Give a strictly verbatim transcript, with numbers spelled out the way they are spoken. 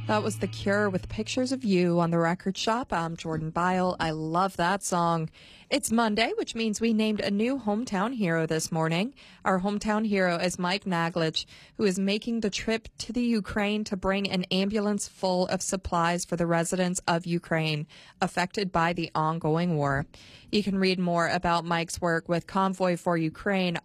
That was The Cure with Pictures of You on the Record Shop. I'm Jordan Byle. I love that song. It's Monday, which means we named a new hometown hero this morning. Our hometown hero is Mike Naglich, who is making the trip to the Ukraine to bring an ambulance full of supplies for the residents of Ukraine affected by the ongoing war. You can read more about Mike's work with Convoy for Ukraine